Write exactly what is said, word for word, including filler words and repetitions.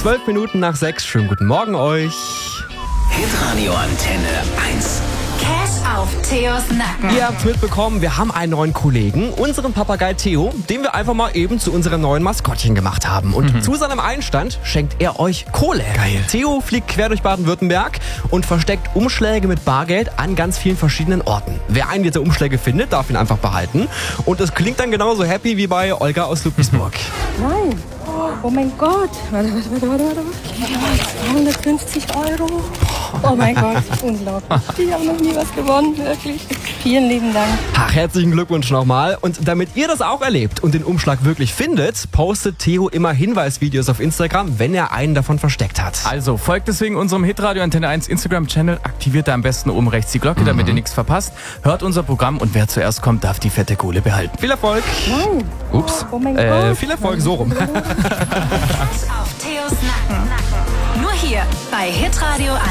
Zwölf Minuten nach sechs. Schönen guten Morgen euch. Hitradio Antenne eins. Cash auf Theos Nacken. Ihr habt mitbekommen, wir haben einen neuen Kollegen, unseren Papagei Theo, den wir einfach mal eben zu unserem neuen Maskottchen gemacht haben. Und mhm. zu seinem Einstand schenkt er euch Kohle. Geil. Theo fliegt quer durch Baden-Württemberg und versteckt Umschläge mit Bargeld an ganz vielen verschiedenen Orten. Wer einen dieser Umschläge findet, darf ihn einfach behalten. Und es klingt dann genauso happy wie bei Olga aus Ludwigsburg. Nein. Oh mein Gott. Warte, warte, warte, warte, warte. zweihundertfünfzig Euro. Oh mein Gott, unglaublich. Ich habe noch nie was gewonnen, wirklich. Vielen lieben Dank. Ach, herzlichen Glückwunsch nochmal. Und damit ihr das auch erlebt und den Umschlag wirklich findet, postet Theo immer Hinweisvideos auf Instagram, wenn er einen davon versteckt hat. Also folgt deswegen unserem Hitradio Antenne eins Instagram-Channel, aktiviert da am besten oben rechts die Glocke, damit ihr nichts verpasst. Hört unser Programm und wer zuerst kommt, darf die fette Kohle behalten. Viel Erfolg. Nein. Ups. Oh mein äh, Gott. Viel Erfolg, so rum. Cash auf Theos Nacken. Nur hier bei Hitradio